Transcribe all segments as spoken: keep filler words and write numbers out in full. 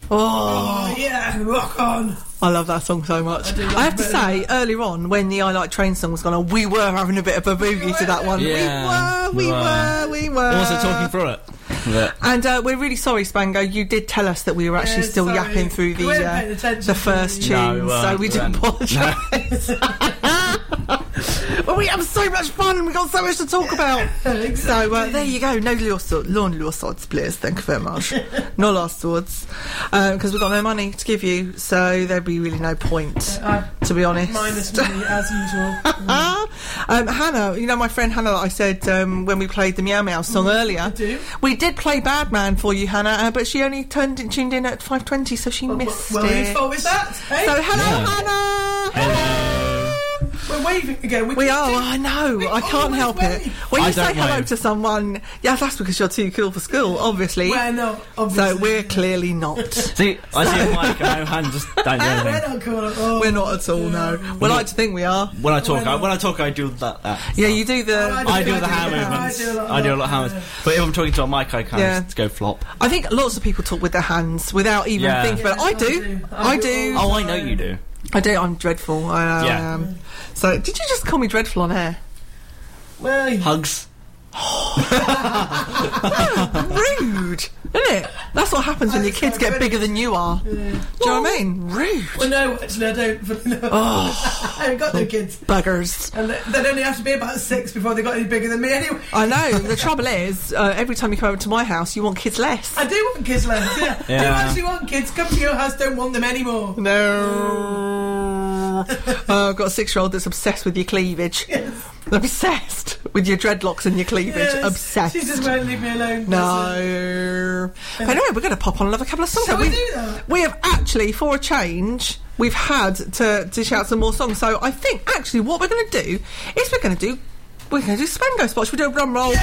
Oh, Oh, yeah, rock on. I love that song so much. I do love I have to it. say, earlier on, when the I Like Trains song was going on, we were having a bit of a boogie to that one. Yeah, we were, we we were, were. we were. Also talking through it. Yeah. And uh, we're really sorry, Spango. You did tell us that we were actually Yeah, still sorry. yapping through We the weren't uh, paying attention the to first you. tune, No, we so weren't, we we do weren't. apologise. Well, we have so much fun and we got so much to talk about. So uh, there you go. No lost swords, no lost swords, please. Thank you very much. No lost swords, because we've got no money to give you, so there'd be really no point, Uh, to be honest. minus me, as usual. um, Hannah, you know my friend Hannah that I said um, when we played the Meow Meow song earlier. I do. We did play Bad Man for you, Hannah, uh, but she only turned in, tuned in at five twenty, so she missed Well, whose it. fault is that? Hey? So hello, Yeah. Hannah. Hello. We're waving again. We are. I know. We I can't always help wave. it. When I you say don't hello wave. to someone, yeah, that's because you're too cool for school, obviously. We're not, obviously. So we're clearly not. See, I see a mic and no hand, just don't do We're anything. not cool at all. We're not at all. No. We like to think we are. When I talk, We're I, not. when I talk, I do that. that Yeah, you do the. Oh, I do I the do hand that. movements. I do a lot of I do a that, lot of hand yeah. movements. But if I'm talking to a mic, I can Yeah. just go flop. I think lots of people talk with their hands without even Yeah. thinking. But Yeah, I I do. do. I I do. do. Oh, I know you do. I do. I'm dreadful. I know. Yeah. I am. So, did you just call me dreadful on air? Well, you- Hugs. Rude, isn't it? That's what happens when your kids get bigger than you are. Do you know what I mean? Rude. well, no, actually, I don't. But no. Oh, I haven't got no kids. buggers. And they- they'd only have to be about six before they got any bigger than me anyway. I know. The trouble is, uh, every time you come over to my house, you want kids less. I do want kids left, yeah. Yeah. Do actually want kids. Come to your house, don't want them anymore. No. Oh, I've got a six-year-old that's obsessed with your cleavage. Yes. Obsessed with your dreadlocks and your cleavage. Yes. Obsessed. She just won't leave me alone. No. But anyway, we're going to pop on another couple of songs. Shall we, we do that? we have actually, for a change, we've had to dish out some more songs. So I think actually what we're going to do is we're going to do we're going to do Spango spots. We do a drum roll.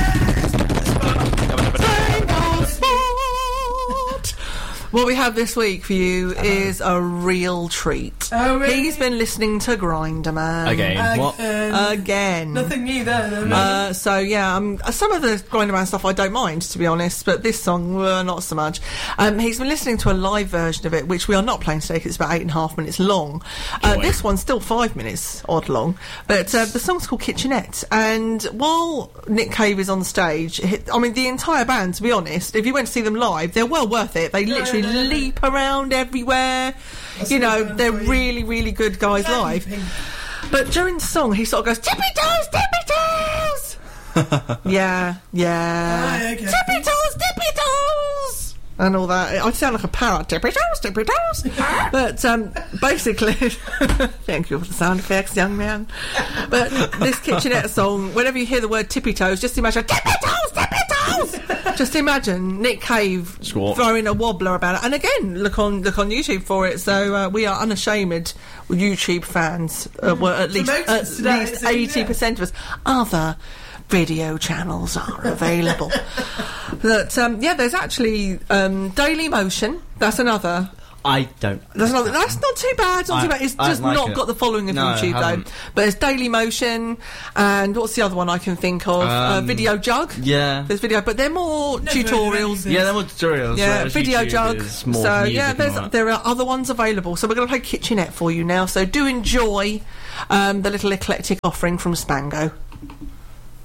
Spango spot. What we have this week for you is a real treat. Oh, really? He's been listening to Grinder Man Again. What? Um, again. Nothing new there, though. No. Uh, so yeah, um, some of the Grinder Man stuff I don't mind, to be honest, but this song, uh, not so much. Um, he's been listening to a live version of it, which we are not playing today because it's about eight and a half minutes long. Uh, Joy. this one's still five minutes odd long, but uh, the song's called Kitchenette. And while Nick Cave is on stage, he- I mean, the entire band, to be honest, if you went to see them live, they're well worth it. They literally no, no, no. leap around everywhere. You know, good band they're for you. really, really good guys live. But during the song, he sort of goes, tippy toes, tippy toes! yeah, yeah. Ah, okay. Tippy toes, tippy toes! And all that. I sound like a parrot. Tippy toes, tippy toes! But um, basically, thank you for the sound effects, young man. But this Kitchenette song, whenever you hear the word tippy toes, just imagine, tippy toes, tippy toes! Just imagine Nick Cave Squat. throwing a wobbler about it. And again, look on look on YouTube for it. So uh, we are unashamed YouTube fans. Uh, well, at least most at today, least so, yeah. eighty percent of us. Other video channels are available. But um, yeah, there's actually um, Daily Motion. That's another. I don't. That's not. That's not too bad. It's not I- too bad. It's I just like not it. got the following of No, I YouTube though. haven't. But there's Daily Motion, and what's the other one I can think of? uh, Um, Video Jug. Yeah. There's video, but they're more Never heard of tutorials. any Yeah, they're more tutorials. Yeah, whereas Video YouTube Jug. is more So music yeah, and there's all that. there are other ones available. So we're going to play Kitchenette for you now. So do enjoy um, the little eclectic offering from Spango.